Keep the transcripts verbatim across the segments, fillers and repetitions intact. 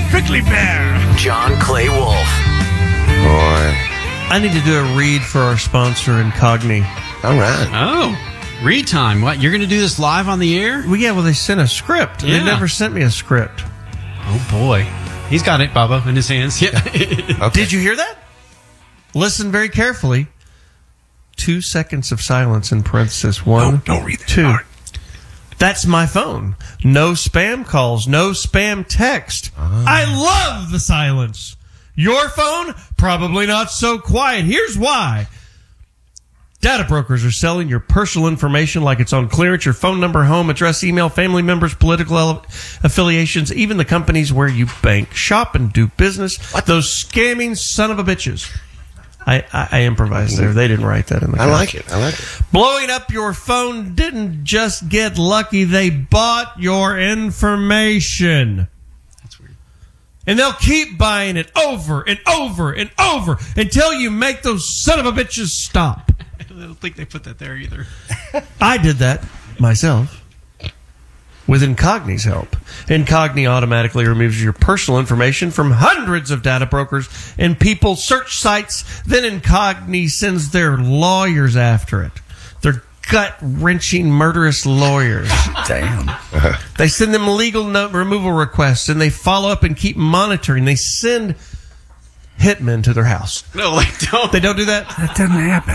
prickly pear. John Clay Wolf. Boy. I need to do a read for our sponsor, Incogni. All right. Oh, read time. What, you're going to do this live on the air? Well, yeah, well, they sent a script. Yeah. They never sent me a script. Oh, boy. He's got it, Bubba, in his hands. Yeah. Okay. Did you hear that? Listen very carefully. Two seconds of silence in parenthesis. One, No, don't read that. two. All right. That's my phone. No spam calls. No spam text. I love the silence. Your phone? Probably not so quiet. Here's why. Data brokers are selling your personal information like it's on clearance, your phone number, home address, email, family members, political ele- affiliations, even the companies where you bank, shop, and do business. What? Those scamming son of a bitches. I, I, I improvised there. They didn't write that in the I contract. like it. I like it. Blowing up your phone didn't just get lucky. They bought your information. That's weird. And they'll keep buying it over and over and over until you make those son of a bitches stop. I don't think they put that there either. I did that myself with Incogni's help. Incogni automatically removes your personal information from hundreds of data brokers and people search sites. Then Incogni sends their lawyers after it. Their gut-wrenching, murderous lawyers. Damn. They send them legal note removal requests, and they follow up and keep monitoring. They send hitmen to their house. No, they don't. They don't do that? That doesn't happen.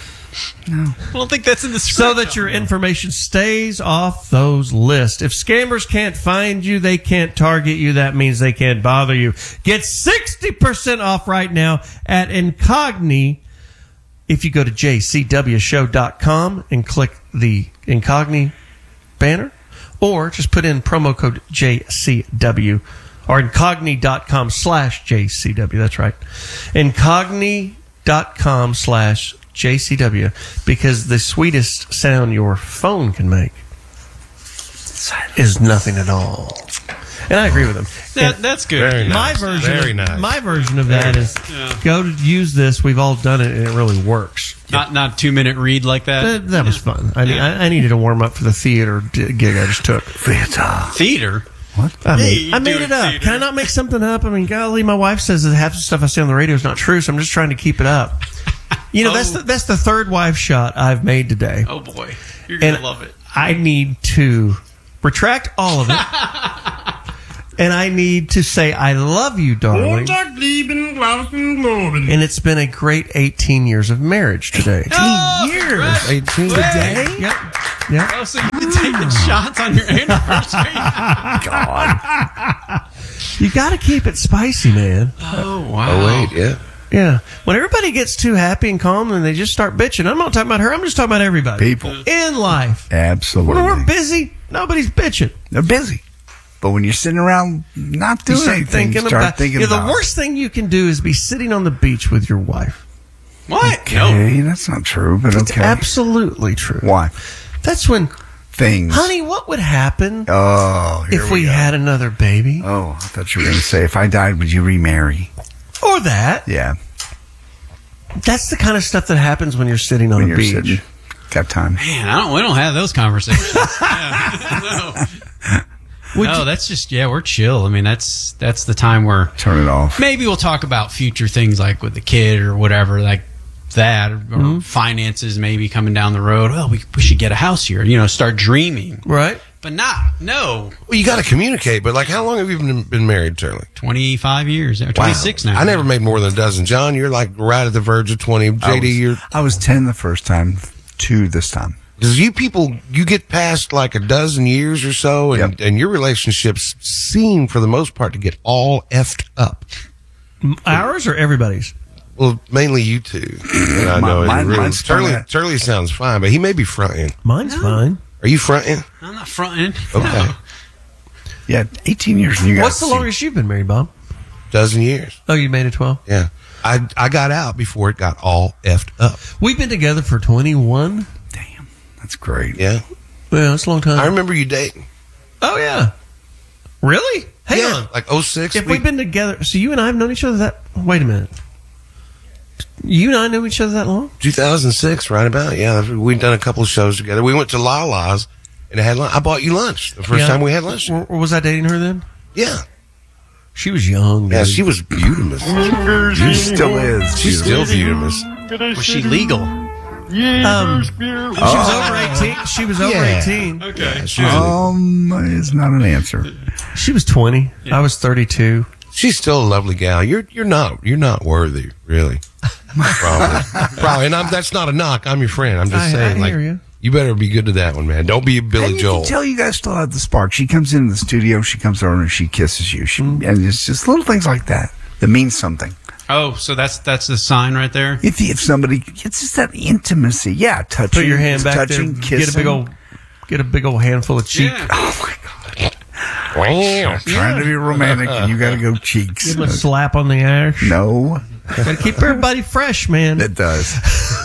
I don't think that's in the script. So that your information stays off those lists. If scammers can't find you, they can't target you. That means they can't bother you. Get sixty percent off right now at Incogni if you go to j c w show dot com and click the Incogni banner, or just put in promo code J C W or incogni.com slash JCW. That's right. Incogni.com slash J C W, because the sweetest sound your phone can make is nothing at all. And I agree with him. That, And that's good. Very nice. my version, Very of, nice. my version of that is Yeah. go to use this. We've all done it, and it really works. Not not two minute read like that. That, that was fun. I, need, I, I needed to warm up for the theater d- gig I just took. Theater. Theater. What? I, Hey, made, you I made do it up. theater. Can I not make something up? I mean, golly, my wife says that half the stuff I say on the radio is not true, so I'm just trying to keep it up. You know, Oh. that's the, that's the third wife shot I've made today. Oh boy, you're gonna And love it. I need to retract all of it. And I need to say, I love you, darling. And it's been a great eighteen years of marriage today. Oh, years. eighteen Today? Yep. Yep. Oh, so you're taking shots on your anniversary? God. You got to keep it spicy, man. Oh wow. Oh, wait. Yeah. Yeah. When everybody gets too happy and calm and they just start bitching, I'm not talking about her. I'm just talking about everybody. People. In life. Absolutely. When we're busy, nobody's bitching. They're busy. But when you're sitting around not You doing start anything, thinking start about, thinking you know, about the worst thing you can do is be sitting on the beach with your wife. What? No. Okay, that's not true, but It's okay. absolutely true. Why? That's when, Things. honey, what would happen Oh, here if we, go. had another baby? Oh, I thought you were going to say, if I died, would you remarry? Or that. Yeah. That's the kind of stuff that happens when you're sitting on When a you're beach. sitting. Got time. Man, I don't. We don't have those conversations. Yeah. No. Would no, you- that's just yeah. We're chill. I mean, that's that's the time where Turn it off. maybe we'll talk about future things like with the kid or whatever, like that, or Mm-hmm. finances maybe coming down the road. Well, we we should get a house here. You know, start dreaming. Right? But not no. Well, you got to communicate, but like, how long have you been, been married, Charlie? Twenty-five years, or twenty-six now. I never made more than a dozen. John, you're like right at the verge of twenty. I J D, was, you're I was ten the first time, two this time. because you people you get past like a dozen years or so, and, Yep. and your relationships seem for the most part to get all effed up. Ours or everybody's? Well, mainly you two. And I My- know mine- in real- mine's Charlie, fine. Charlie sounds fine, but he may be fronting. Mine's fine. Are you fronting? I'm not fronting. Okay, No. Yeah, eighteen years. And you got What's the longest you've been married, Bob? dozen years. Oh, you made it twelve? Yeah, I I got out before it got all effed up. We've been together for twenty-one. Damn, that's great. Yeah, Yeah, that's a long time. I remember you dating. Oh, yeah. Really? Hang yeah, on. like oh six. If we've been together, so you and I have known each other that. Wait a minute. You and I know each other that long? two thousand six, right about. Yeah, we've done a couple of shows together. We went to Lala's and it had lunch. I bought you lunch the first Yeah. time we had lunch. Or, or was I dating her then? Yeah, She was young. Yeah, dude. she was beautiful. She still is. She's still beautiful. Was she legal? Um, she was over eighteen. She was over Yeah. eighteen. Okay. She was, Um, it's not an answer. She was twenty. I was thirty-two. she's still a lovely gal. You're you're not you're not worthy, really. Probably, probably. And I'm, that's not a knock. I'm your friend. I'm just I- saying, I like, hear you. you better be good to that one, man. Don't be a Billy And you Joel. can tell you guys still have the spark. She comes into the studio, she comes over and she kisses you. She, Mm-hmm. And it's just little things like that that mean something. Oh, so that's that's the sign right there. If if somebody, it's just that intimacy. Yeah, touching. Put your hand back touching, there. Kissing. Get a big old, get a big old handful of cheek. Yeah. Oh my god! Wow. Trying to be romantic, and you got to go cheeks. Give him a slap on the ass. No, Got to keep everybody fresh, man. it does.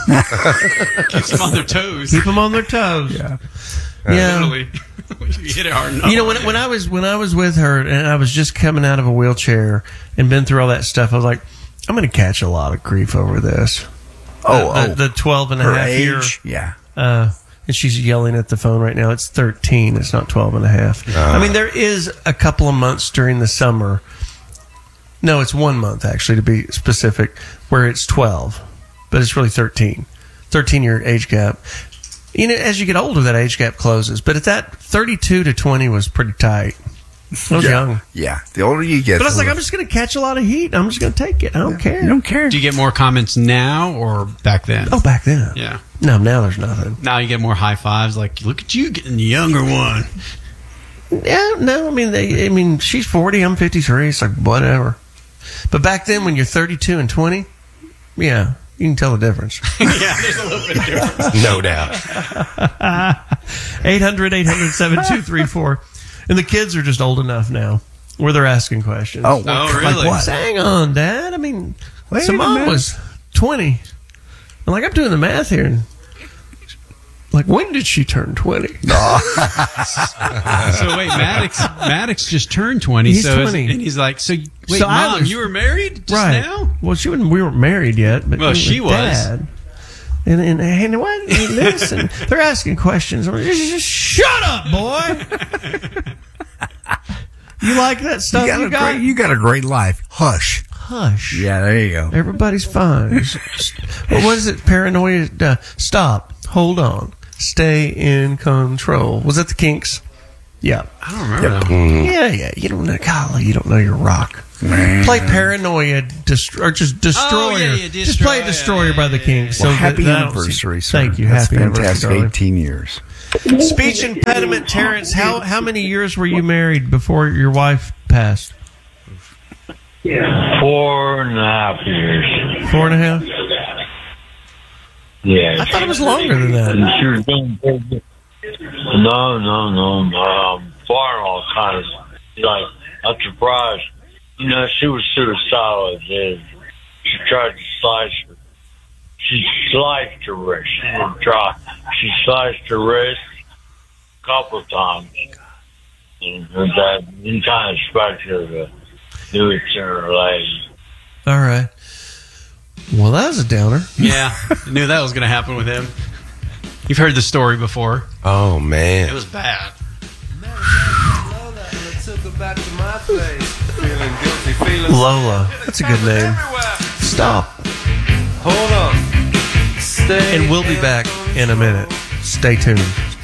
Keeps them on their toes. Keep them on their toes. Yeah. Yeah. Literally. You hit it hard enough. You know, when, when I was when I was with her and I was just coming out of a wheelchair and been through all that stuff, I was like, I'm going to catch a lot of grief over this. Oh, the, oh. the, the twelve and a Her half year. age. Yeah. Uh, and she's yelling at the phone right now. It's thirteen. It's not twelve and a half. I mean, there is a couple of months during the summer. No, it's one month, actually, to be specific, where it's twelve. But it's really thirteen. thirteen-year age gap. You know, as you get older, that age gap closes. But at that, thirty-two to twenty was pretty tight. I was yeah. young. Yeah. The older you get, But I was the like, less- I'm just going to catch a lot of heat. I'm just going to take it. I don't care. You don't care. Do you get more comments now or back then? Oh, back then. Yeah. No, now there's nothing. Now you get more high fives. Like, look at you getting the younger one. Yeah, no, I mean, they, I mean, she's forty, I'm fifty-three. It's like whatever. But back then, when you're thirty-two and twenty, yeah, you can tell the difference. Yeah, there's a little bit of difference. No doubt. eight hundred, eight hundred, seven two three four And the kids are just old enough now where they're asking questions. Oh, what, Oh, like really? what? Hang on, Dad. I mean, Wait so a mom minute. was twenty. I'm like, I'm doing the math here. And like, when did she turn twenty? So wait, Maddox, Maddox just turned twenty. He's so is- twenty. and he's like, so wait, So I mom, was- you were married just right. now? Well, she wasn't, we weren't married yet. But Well, we she were was. Dad. And, and, and what? Listen, they're asking questions. I'm like, just, just shut up, boy. You like that stuff You you, got, a got? great, you got a great life. Hush. Hush. Yeah, there you go. Everybody's fine. Well, what is it? Paranoia. Uh, stop. Hold on. Stay in control. Was that the Kinks? Yeah. I don't remember Yep. that. Yeah, yeah. You don't know. Golly, you don't know your rock. Man. Play Paranoia, dest- or just Destroyer. Oh, yeah, yeah, just play Destroyer, Destroyer yeah, by the yeah, Kinks. Well, So happy that- that- anniversary, sir. Thank you. That's Happy anniversary, fantastic. darling. eighteen years. Speech impediment, Terrence. How how many years were you married before your wife passed? Four and a half years. Four and a half. Yeah. I thought it was longer than And that. she was doing very good. No, no, no. Um, far all kinds. Like, I'm surprised. You know, she was suicidal as is. She tried to slice her. She sliced her wrist. She didn't try. She sliced her wrist a couple of times. And that you kind of expect her to do it to her lady. All right. Well, that was a downer. Yeah, I knew that was going to happen with him. You've heard the story before. Oh, It man. was bad. Lola. That's a good name. Stop. Hold on. Stay And we'll be back in a minute. Stay tuned.